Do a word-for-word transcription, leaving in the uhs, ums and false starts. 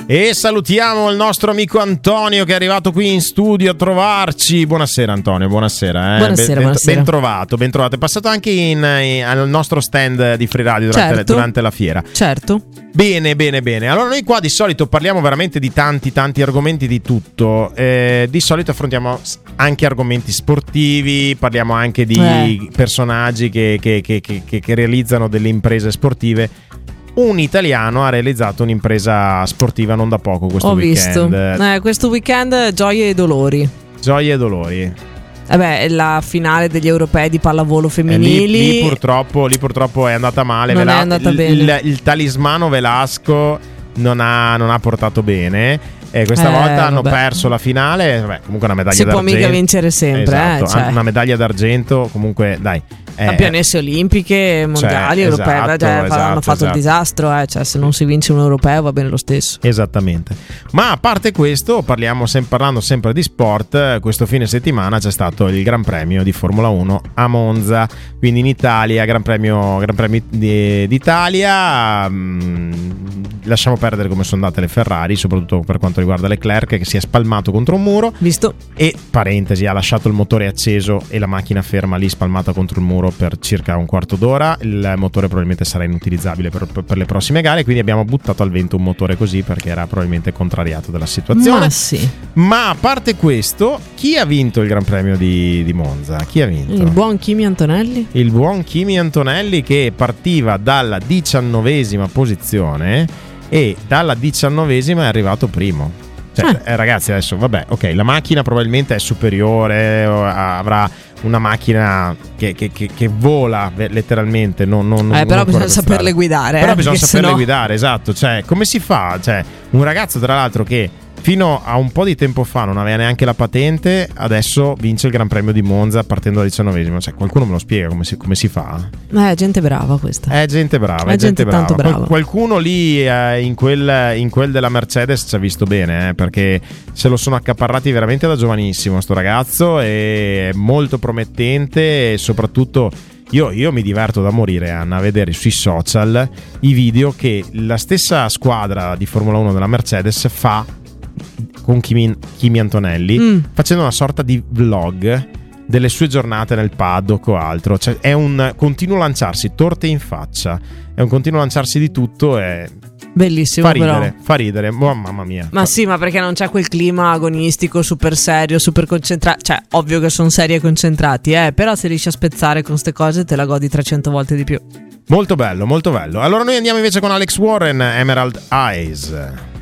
E salutiamo il nostro amico Antonio che è arrivato qui in studio a trovarci. Buonasera Antonio, buonasera. Eh? Buonasera, ben, buonasera. Ben trovato, ben trovato. È passato anche in, in, al nostro stand di Free Radio durante, certo. durante la fiera. Certo. Bene, bene, bene. Allora noi qua di solito parliamo veramente di tanti, tanti argomenti, di tutto. Eh, di solito affrontiamo anche argomenti sportivi, parliamo anche di eh. personaggi che, che, che, che, che realizzano delle imprese sportive. Un italiano ha realizzato un'impresa sportiva non da poco questo Ho weekend. visto. Eh, questo weekend gioie e dolori. Gioie e dolori. Vabbè, la finale degli europei di pallavolo femminili. Lì, lì, purtroppo, lì purtroppo è andata male. Non Vela- è andata il, bene. Il, il talismano Velasco non ha, non ha portato bene. E questa Eh, volta hanno vabbè. perso la finale. Vabbè, comunque una medaglia Si d'argento. può mica vincere sempre, esatto, eh, cioè. una medaglia d'argento. Comunque, dai. eh, Campionesse olimpiche, mondiali, cioè, europee, esatto, cioè, hanno esatto, fatto esatto. il disastro, eh, cioè, se non si vince un europeo va bene lo stesso. Esattamente. Ma a parte questo, parliamo sem- parlando sempre di sport. Questo fine settimana c'è stato il Gran Premio di Formula uno a Monza, quindi in Italia, Gran Premio, Gran Premio di- d'Italia. Mh, lasciamo perdere come sono andate le Ferrari, soprattutto per quanto riguarda Leclerc, che si è spalmato contro un muro. Visto? E parentesi, ha lasciato il motore acceso e la macchina ferma lì spalmata contro il muro per circa un quarto d'ora. Il motore probabilmente sarà inutilizzabile per, per, per le prossime gare, quindi abbiamo buttato al vento un motore così perché era probabilmente contrariato dalla situazione. Ma sì. Ma a parte questo, chi ha vinto il Gran Premio di, di Monza? Chi ha vinto? Il buon Kimi Antonelli. Il buon Kimi Antonelli, che partiva dalla diciannovesima posizione e dalla diciannovesima è arrivato primo. Cioè, eh. ragazzi, adesso vabbè, ok, la macchina probabilmente è superiore, avrà una macchina che, che, che, che vola letteralmente. Non, non, eh, non però bisogna saperle saperle guidare. Però eh, bisogna saperle sennò... guidare, esatto. Cioè, come si fa? Cioè, un ragazzo, tra l'altro, che fino a un po' di tempo fa non aveva neanche la patente, adesso vince il Gran Premio di Monza partendo dal diciannovesimo. Cioè, qualcuno me lo spiega come si, come si fa? Eh, gente brava questa. È gente brava, è, è gente, gente brava. tanto brava. Qual- qualcuno lì eh, in, quel, in quel della Mercedes ci ha visto bene, eh, perché se lo sono accaparrati veramente da giovanissimo sto ragazzo, è molto promettente e soprattutto io, io mi diverto da morire, Anna, a vedere sui social i video che la stessa squadra di Formula uno della Mercedes fa con Kimi, Kimi Antonelli, mm. facendo una sorta di vlog delle sue giornate nel paddock o altro. Cioè, è un continuo lanciarsi torte in faccia, è un continuo lanciarsi di tutto. È bellissimo, fa ridere, però. fa ridere. Oh, mamma mia. Ma sì, ma perché non c'è quel clima agonistico super serio, super concentrato. Cioè, ovvio che sono seri e concentrati, eh, però se riesci a spezzare con ste cose te la godi trecento volte di più. Molto bello, molto bello. Allora noi andiamo invece con Alex Warren, Emerald Eyes.